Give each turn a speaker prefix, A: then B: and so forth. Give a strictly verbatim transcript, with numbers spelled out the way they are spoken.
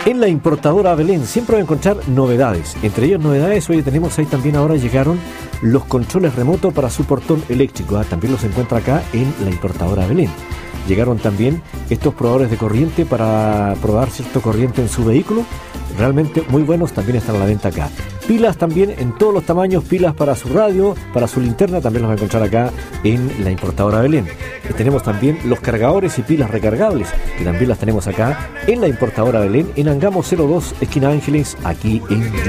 A: En la importadora Belén siempre va a encontrar novedades. Entre ellas novedades, hoy tenemos ahí también, ahora llegaron los controles remotos para su portón eléctrico. ¿eh? También los encuentra acá en la importadora Belén. Llegaron también estos probadores de corriente para probar cierto corriente en su vehículo. Realmente muy buenos, también están a la venta acá. Pilas también en todos los tamaños, pilas para su radio, para su linterna, también los va a encontrar acá en la importadora Belén. Y tenemos también los cargadores y pilas recargables, que también las tenemos acá en la importadora Belén, en Angamo cero dos, esquina Ángeles, aquí en